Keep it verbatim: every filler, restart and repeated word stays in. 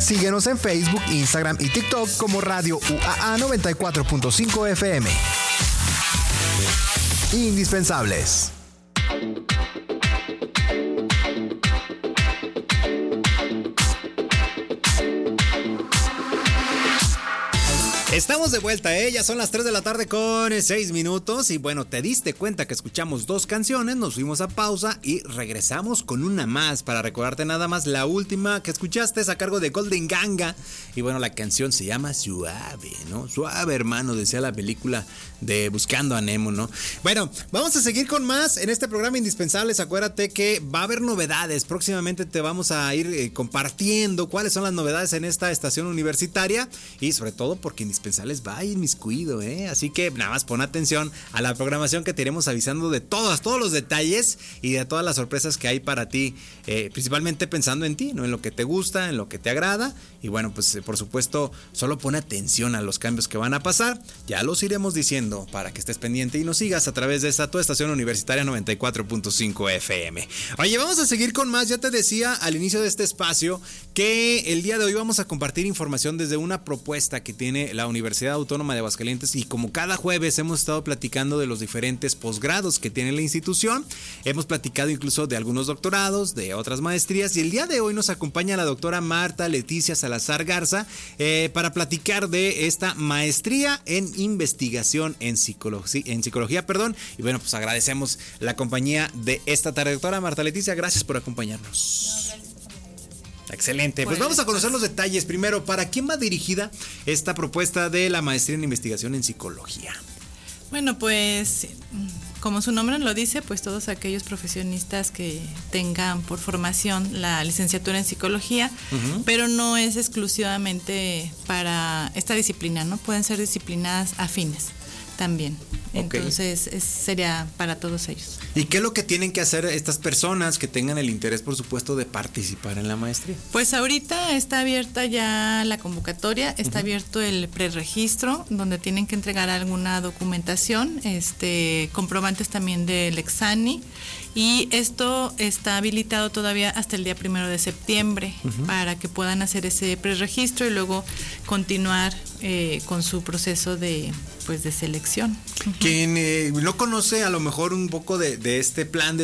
Síguenos en Facebook, Instagram y TikTok como Radio U A A noventa y cuatro punto cinco F M. Indispensables. Estamos de vuelta, ¿eh? Ya son las tres de la tarde con seis minutos y bueno, te diste cuenta que escuchamos dos canciones, nos fuimos a pausa y regresamos con una más para recordarte nada más la última que escuchaste es a cargo de Golden Ganga y bueno, la canción se llama Suave, ¿no? Suave, hermano, decía la película de Buscando a Nemo, ¿no? Bueno, vamos a seguir con más en este programa Indispensables. Acuérdate que va a haber novedades, próximamente te vamos a ir eh, compartiendo cuáles son las novedades en esta estación universitaria y sobre todo porque Indispensables va inmiscuido, ¿eh? Así que nada más pon atención a la programación que te iremos avisando de todos, todos los detalles y de todas las sorpresas que hay para ti, eh, principalmente pensando en ti, ¿no? En lo que te gusta, en lo que te agrada y bueno, pues eh, por supuesto, solo pon atención a los cambios que van a pasar, ya los iremos diciendo para que estés pendiente y nos sigas a través de esta tu estación universitaria noventa y cuatro punto cinco F M. Oye, vamos a seguir con más, ya te decía al inicio de este espacio que el día de hoy vamos a compartir información desde una propuesta que tiene la Universidad Autónoma de Aguascalientes y como cada jueves hemos estado platicando de los diferentes posgrados que tiene la institución, hemos platicado incluso de algunos doctorados, de otras maestrías y el día de hoy nos acompaña la doctora Marta Leticia Salazar Garza eh, para platicar de esta maestría en investigación en psicología, en psicología, perdón, y bueno, pues agradecemos la compañía de esta tarde. Doctora Marta Leticia, gracias por acompañarnos. Excelente, pues vamos a conocer los detalles. Primero, ¿para quién va dirigida esta propuesta de la maestría en investigación en psicología? Bueno, pues como su nombre lo dice, pues todos aquellos profesionistas que tengan por formación la licenciatura en psicología, uh-huh. pero no es exclusivamente para esta disciplina, ¿no? Pueden ser disciplinas afines también. Entonces okay. es, sería para todos ellos. ¿Y qué es lo que tienen que hacer estas personas que tengan el interés, por supuesto, de participar en la maestría? Pues ahorita está abierta ya la convocatoria, está uh-huh. abierto el preregistro, donde tienen que entregar alguna documentación, este, comprobantes también del Exani, y esto está habilitado todavía hasta el día primero de septiembre uh-huh. para que puedan hacer ese preregistro y luego continuar eh, con su proceso de pues de selección. Uh-huh. Quien eh, no conoce a lo mejor un poco de, de este plan de